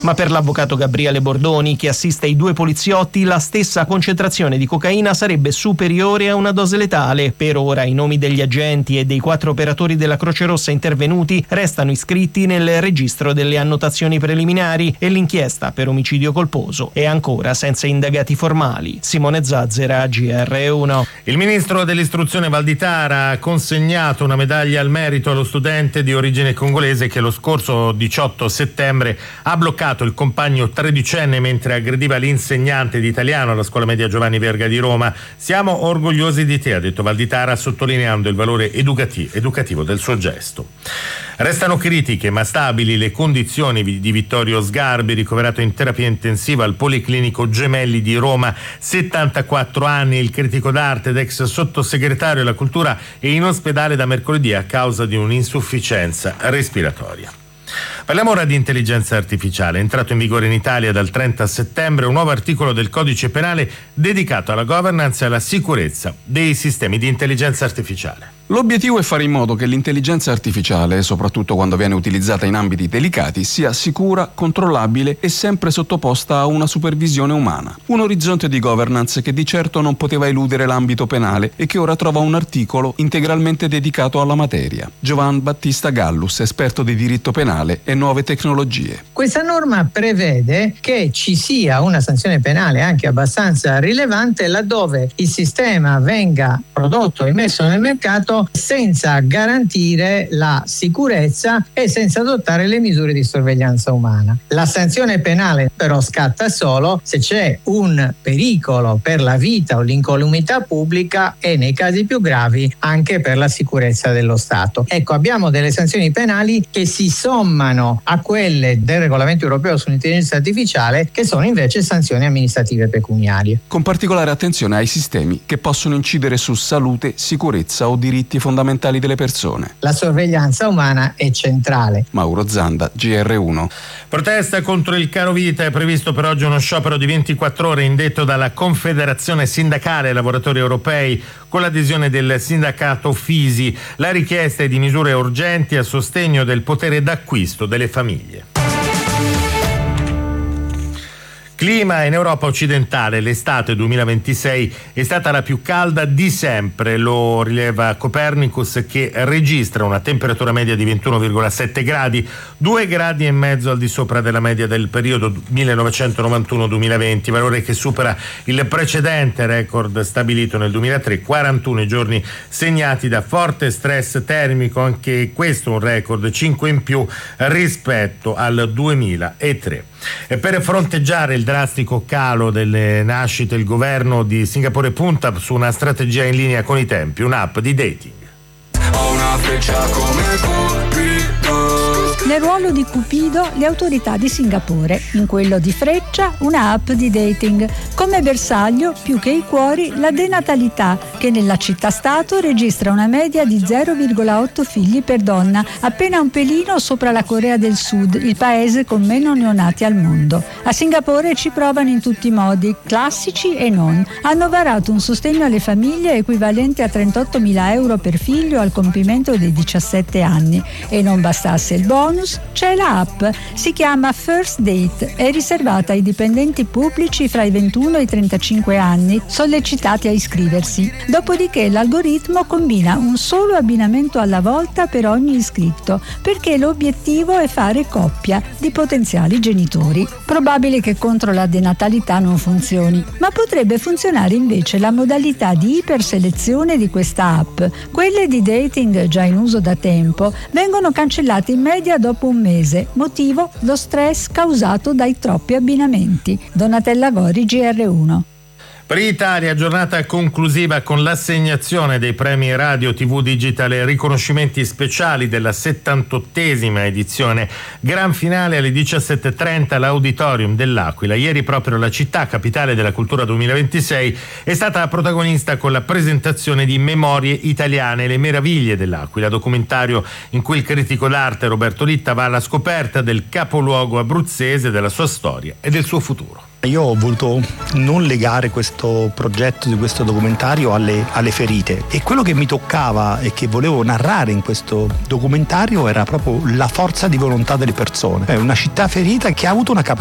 Ma per l'avvocato Gabriele Bordoni, che assiste i 2 poliziotti, la stessa concentrazione di cocaina sarebbe superiore a una dose letale. Per ora i nomi degli agenti e dei 4 operatori della Croce Rossa intervenuti restano iscritti nel registro delle annotazioni preliminari e l'inchiesta per omicidio colposo è ancora senza indagati formali. Simone Zazzera, GR1. Il ministro dell'istruzione Valditara ha consegnato una medaglia al merito allo studente di origine congolese che lo scorso 18 settembre ha bloccato il compagno 13enne mentre aggrediva l'insegnante di italiano alla scuola media Giovanni Verga di Roma. Siamo orgogliosi di te, ha detto Valditara, sottolineando il valore educativo del suo gesto. Restano critiche ma stabili le condizioni di Vittorio Sgarbi, ricoverato in terapia intensiva al Policlinico Gemelli di Roma, 74 anni, il critico d'arte ed ex sottosegretario alla cultura è in ospedale da mercoledì a causa di un'insufficienza respiratoria. Parliamo ora di intelligenza artificiale. È entrato in vigore in Italia dal 30 settembre un nuovo articolo del codice penale dedicato alla governance e alla sicurezza dei sistemi di intelligenza artificiale. L'obiettivo è fare in modo che l'intelligenza artificiale, soprattutto quando viene utilizzata in ambiti delicati, sia sicura, controllabile e sempre sottoposta a una supervisione umana. Un orizzonte di governance che di certo non poteva eludere l'ambito penale e che ora trova un articolo integralmente dedicato alla materia. Giovan Battista Gallus, esperto di diritto penale e nuove tecnologie. Questa norma prevede che ci sia una sanzione penale anche abbastanza rilevante laddove il sistema venga prodotto e messo nel mercato senza garantire la sicurezza e senza adottare le misure di sorveglianza umana. La sanzione penale però scatta solo se c'è un pericolo per la vita o l'incolumità pubblica e nei casi più gravi anche per la sicurezza dello Stato. Ecco, abbiamo delle sanzioni penali che si sommano a quelle del regolamento europeo sull'intelligenza artificiale, che sono invece sanzioni amministrative pecuniarie. Con particolare attenzione ai sistemi che possono incidere su salute, sicurezza o diritti fondamentali delle persone. La sorveglianza umana è centrale. Mauro Zanda, GR1. Protesta contro il caro vita. È previsto per oggi uno sciopero di 24 ore indetto dalla Confederazione Sindacale Lavoratori Europei con l'adesione del sindacato Fisi. La richiesta è di misure urgenti a sostegno del potere d'acquisto delle famiglie. Clima in Europa occidentale, l'estate 2026 è stata la più calda di sempre, lo rileva Copernicus, che registra una temperatura media di 21,7 gradi, 2 gradi e mezzo al di sopra della media del periodo 1991-2020, valore che supera il precedente record stabilito nel 2003, 41 giorni segnati da forte stress termico, anche questo un record, 5 in più rispetto al 2003. E per fronteggiare il drastico calo delle nascite, il governo di Singapore punta su una strategia in linea con i tempi, un'app di dating. Ho una freccia come Cupido. Nel ruolo di Cupido le autorità di Singapore, in quello di Freccia una app di dating. Come bersaglio, più che i cuori, la denatalità, che nella città-stato registra una media di 0,8 figli per donna, appena un pelino sopra la Corea del Sud, il paese con meno neonati al mondo. A Singapore ci provano in tutti i modi, classici e non. Hanno varato un sostegno alle famiglie equivalente a 38.000 euro per figlio al compimento dei 17 anni. E non bastasse il bonus, c'è la app, si chiama First Date, è riservata ai dipendenti pubblici fra i 21 e i 35 anni, sollecitati a iscriversi. Dopodiché l'algoritmo combina un solo abbinamento alla volta per ogni iscritto, perché l'obiettivo è fare coppia di potenziali genitori. Probabile che contro la denatalità non funzioni, ma potrebbe funzionare invece la modalità di iperselezione di questa app. Quelle di dating già in uso da tempo vengono cancellate in media dopo un mese. Motivo? Lo stress causato dai troppi abbinamenti. Donatella Gori, GR1. Per Italia, giornata conclusiva con l'assegnazione dei premi Radio TV Digitale, riconoscimenti speciali della 78esima edizione, gran finale alle 17:30 all'Auditorium dell'Aquila. Ieri proprio la città capitale della cultura 2026 è stata protagonista con la presentazione di Memorie Italiane, le meraviglie dell'Aquila, documentario in cui il critico d'arte Roberto Litta va alla scoperta del capoluogo abruzzese, della sua storia e del suo futuro. Io ho voluto non legare questo progetto di questo documentario alle ferite, e quello che mi toccava e che volevo narrare in questo documentario era proprio la forza di volontà delle persone. È una città ferita che ha avuto una capacità